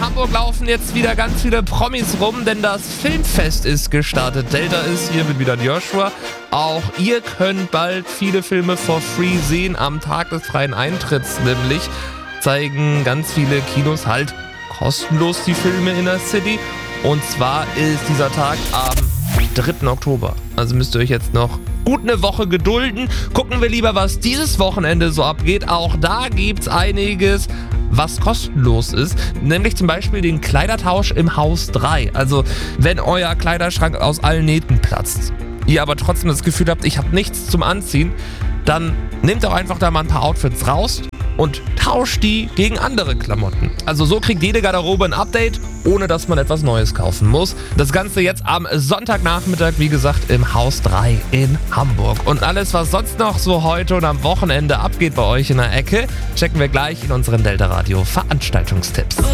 Hamburg laufen jetzt wieder ganz viele Promis rum, denn das Filmfest ist gestartet. Delta ist hier mit wieder Joshua. Auch ihr könnt bald viele Filme for free sehen, am Tag des freien Eintritts nämlich. Zeigen ganz viele Kinos halt kostenlos die Filme in der City. Und zwar ist dieser Tag am 3. Oktober. Also müsst ihr euch jetzt noch gut eine Woche gedulden. Gucken wir lieber, was dieses Wochenende so abgeht. Auch da gibt's einiges, was kostenlos ist. Nämlich zum Beispiel den Kleidertausch im Haus 3. Also wenn euer Kleiderschrank aus allen Nähten platzt, ihr aber trotzdem das Gefühl habt, ich habe nichts zum Anziehen, dann nehmt doch einfach da mal ein paar Outfits raus und tauscht die gegen andere Klamotten. Also so kriegt jede Garderobe ein Update, ohne dass man etwas Neues kaufen muss. Das Ganze jetzt am Sonntagnachmittag, wie gesagt, im Haus 3 in Hamburg. Und alles, was sonst noch so heute und am Wochenende abgeht bei euch in der Ecke, checken wir gleich in unseren Delta Radio Veranstaltungstipps.